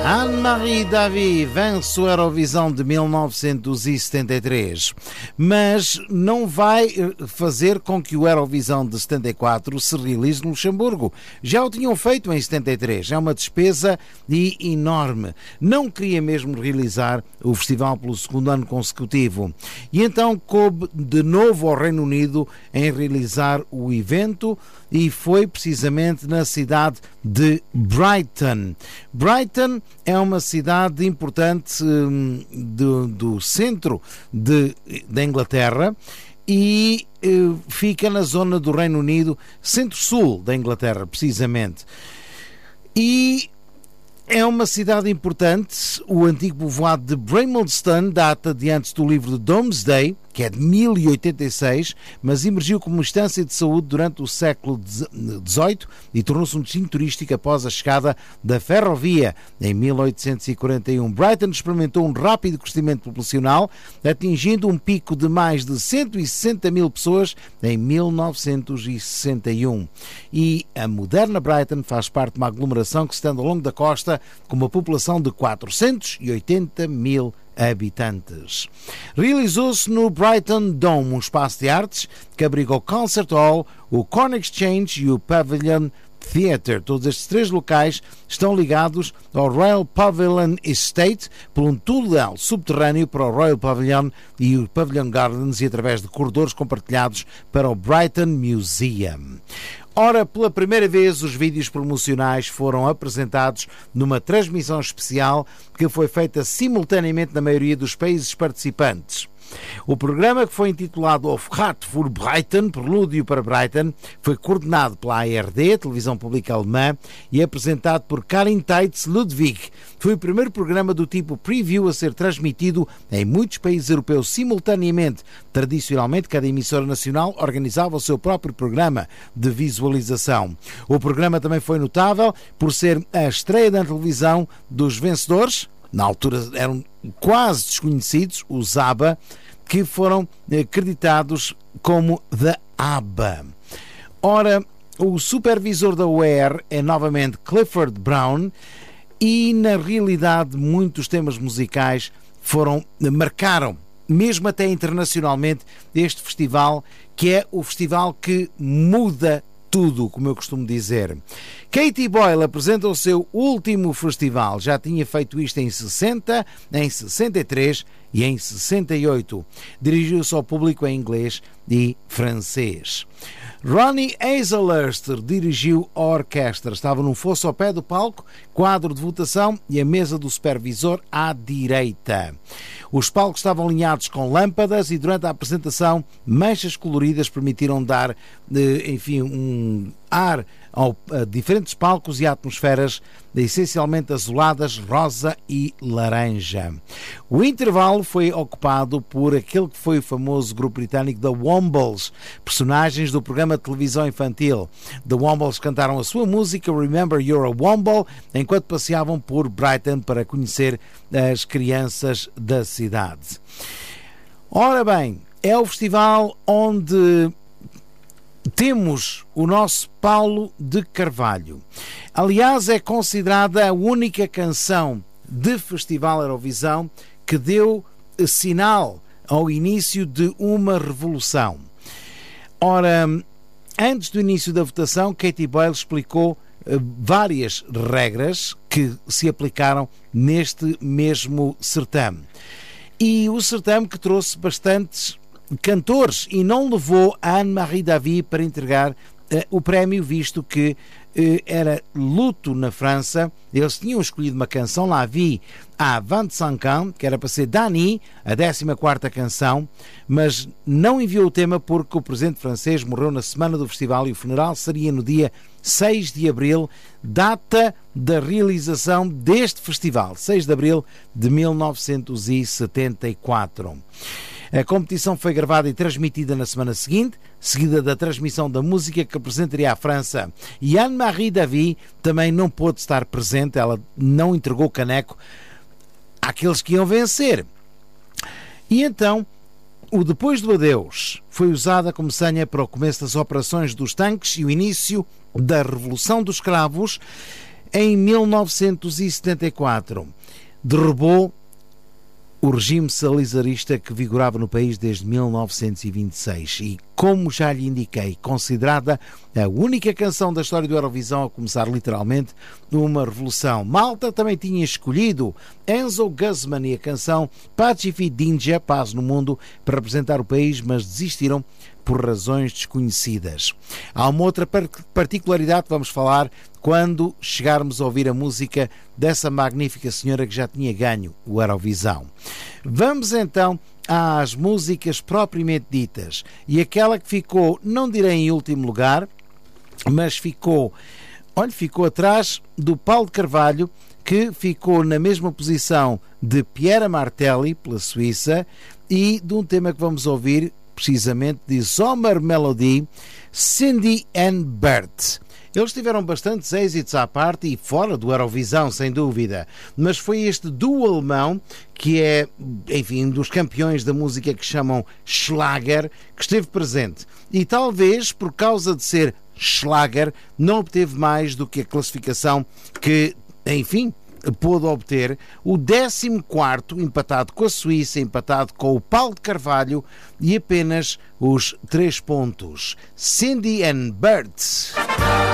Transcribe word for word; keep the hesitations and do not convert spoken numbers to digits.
Anne-Marie David vence o Eurovisão de mil novecentos e setenta e três, mas não vai fazer com que o Eurovisão de setenta e quatro se realize no Luxemburgo. Já o tinham feito em setenta e três. É uma despesa e enorme. Não queria mesmo realizar o festival pelo segundo ano consecutivo. E então coube de novo ao Reino Unido em realizar o evento, e foi precisamente na cidade de Brighton. Brighton é uma cidade importante hum, do, do centro de, da Inglaterra e eh, fica na zona do Reino Unido, centro-sul da Inglaterra, precisamente. E é uma cidade importante. O antigo povoado de Bramleston data de antes do livro de Domesday, que é de mil e oitenta e seis, mas emergiu como instância de saúde durante o século dezoito e tornou-se um destino turístico após a chegada da ferrovia em mil oitocentos e quarenta e um. Brighton experimentou um rápido crescimento populacional, atingindo um pico de mais de cento e sessenta mil pessoas em mil novecentos e sessenta e um. E a moderna Brighton faz parte de uma aglomeração que se estende ao longo da costa, com uma população de quatrocentos e oitenta mil habitantes. Realizou-se no Brighton Dome, um espaço de artes que abriga o Concert Hall, o Corn Exchange e o Pavilion Theatre. Todos estes três locais estão ligados ao Royal Pavilion Estate por um túnel subterrâneo para o Royal Pavilion e o Pavilion Gardens, e através de corredores compartilhados para o Brighton Museum. Ora, pela primeira vez os vídeos promocionais foram apresentados numa transmissão especial que foi feita simultaneamente na maioria dos países participantes. O programa, que foi intitulado Of Heart for Brighton, Prelúdio para Brighton, foi coordenado pela A R D, a televisão pública alemã, e apresentado por Karin Teitz Ludwig. Foi o primeiro programa do tipo preview a ser transmitido em muitos países europeus simultaneamente. Tradicionalmente, cada emissora nacional organizava o seu próprio programa de visualização. O programa também foi notável por ser a estreia da televisão dos vencedores. Na altura eram quase desconhecidos, os ABBA, que foram acreditados como The ABBA. Ora, o supervisor da U E R é novamente Clifford Brown, e na realidade muitos temas musicais foram, marcaram, mesmo até internacionalmente, este festival, que é o festival que muda tudo, como eu costumo dizer. Katie Boyle apresenta o seu último festival. Já tinha feito isto em sessenta, em sessenta e três e em sessenta e oito. Dirigiu-se ao público em inglês e francês. Ronnie Hazelhurst dirigiu a orquestra. Estava num fosso ao pé do palco, quadro de votação e a mesa do supervisor à direita. Os palcos estavam alinhados com lâmpadas e durante a apresentação manchas coloridas permitiram dar, enfim, um ar ao, a diferentes palcos e atmosferas essencialmente azuladas, rosa e laranja. O intervalo foi ocupado por aquele que foi o famoso grupo britânico The Wombles, personagens do programa de televisão infantil. The Wombles cantaram a sua música Remember You're a Womble enquanto passeavam por Brighton para conhecer as crianças da cidade. Ora bem, é o festival onde temos o nosso Paulo de Carvalho. Aliás, é considerada a única canção de Festival Eurovisão que deu sinal ao início de uma revolução. Ora, antes do início da votação, Katie Boyle explicou uh, várias regras que se aplicaram neste mesmo certame. E o certame que trouxe bastantes cantores e não levou a Anne-Marie David para entregar uh, o prémio, visto que uh, era luto na França. Eles tinham escolhido uma canção, La Vie à vingt-cinq ans, que era para ser Dani, a décima quarta canção, mas não enviou o tema porque o presidente francês morreu na semana do festival e o funeral seria no dia seis de abril, data da realização deste festival, seis de abril de mil novecentos e setenta e quatro. A competição foi gravada e transmitida na semana seguinte, seguida da transmissão da música que apresentaria a França. E Anne-Marie David também não pôde estar presente, ela não entregou o caneco àqueles que iam vencer. E então, o Depois do Adeus foi usada como senha para o começo das operações dos tanques e o início da Revolução dos Cravos. em mil novecentos e setenta e quatro, derrubou o regime salazarista que vigorava no país desde mil novecentos e vinte e seis e, como já lhe indiquei, considerada a única canção da história do Eurovisão a começar literalmente uma revolução. Malta também tinha escolhido Enzo Guzman e a canção Pacifi Dinja, Paz no Mundo, para representar o país, mas desistiram por razões desconhecidas. Há uma outra particularidade que vamos falar quando chegarmos a ouvir a música dessa magnífica senhora que já tinha ganho o Eurovisão. Vamos então às músicas propriamente ditas. E aquela que ficou, não direi em último lugar, mas ficou, olha, ficou atrás do Paulo de Carvalho, que ficou na mesma posição de Piera Martelli, pela Suíça, e de um tema que vamos ouvir, precisamente de Sommer Melody, Cindy and Bert. Eles tiveram bastantes êxitos à parte e fora do Eurovisão, sem dúvida, mas foi este duo alemão, que é, enfim, um dos campeões da música que chamam Schlager, que esteve presente. E talvez, por causa de ser Schlager, não obteve mais do que a classificação que, enfim, pôde obter o décimo quarto, empatado com a Suíça, empatado com o Paulo de Carvalho, e apenas os três pontos. Cindy and Bert.